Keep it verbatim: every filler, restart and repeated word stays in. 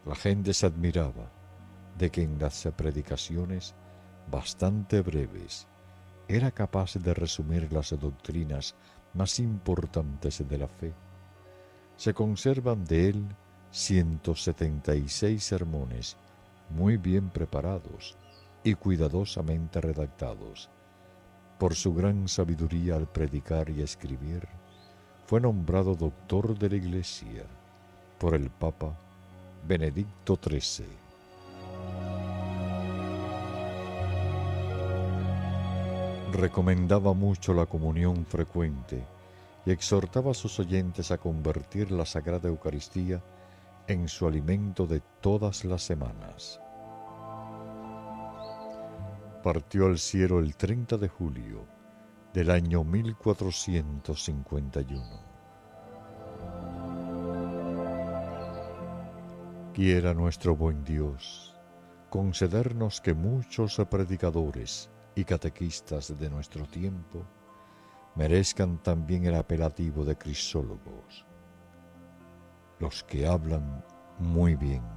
La gente se admiraba de que en las predicaciones, bastante breves, era capaz de resumir las doctrinas más importantes de la fe. Se conservan de él ciento setenta y seis sermones muy bien preparados y cuidadosamente redactados. Por su gran sabiduría al predicar y escribir, fue nombrado doctor de la Iglesia por el Papa Benedicto trece. Recomendaba mucho la comunión frecuente y exhortaba a sus oyentes a convertir la Sagrada Eucaristía en su alimento de todas las semanas. Partió al cielo el treinta de julio del año mil cuatrocientos cincuenta y uno. Quiera nuestro buen Dios concedernos que muchos predicadores y catequistas de nuestro tiempo merezcan también el apelativo de cristólogos, los que hablan muy bien